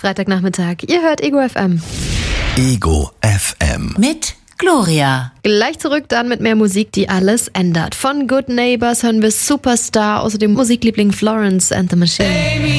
Freitagnachmittag. Ihr hört Ego FM. Ego FM. Mit Gloria. Gleich zurück dann mit mehr Musik, die alles ändert. Von Good Neighbors hören wir Superstar, außerdem Musikliebling Florence and the Machine.